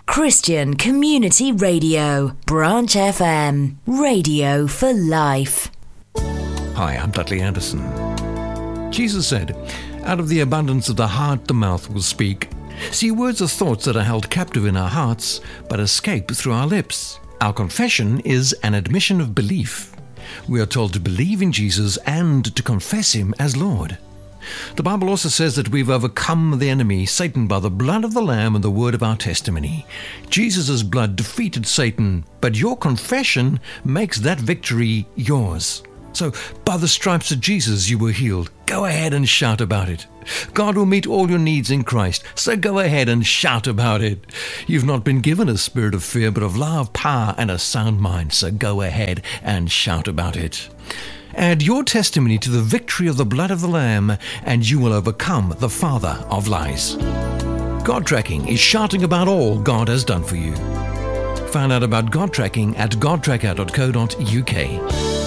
Christian Community Radio, Branch FM, radio for life. Hi, I'm Dudley Anderson. Jesus said, "Out of the abundance of the heart, the mouth will speak." See, words are thoughts that are held captive in our hearts, but escape through our lips. Our confession is an admission of belief. We are told to believe in Jesus and to confess Him as Lord. The Bible also says that we've overcome the enemy, Satan, by the blood of the Lamb and the word of our testimony. Jesus' blood defeated Satan, but your confession makes that victory yours. So, by the stripes of Jesus you were healed. Go ahead and shout about it. God will meet all your needs in Christ, so go ahead and shout about it. You've not been given a spirit of fear, but of love, power, and a sound mind, so go ahead and shout about it. Add your testimony to the victory of the blood of the Lamb, and you will overcome the father of lies. God Tracking is shouting about all God has done for you. Find out about God Tracking at godtracker.co.uk.